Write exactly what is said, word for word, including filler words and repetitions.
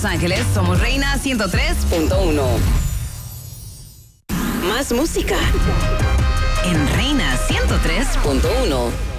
Los Ángeles somos Reina ciento tres punto uno. Más música en Reina ciento tres punto uno.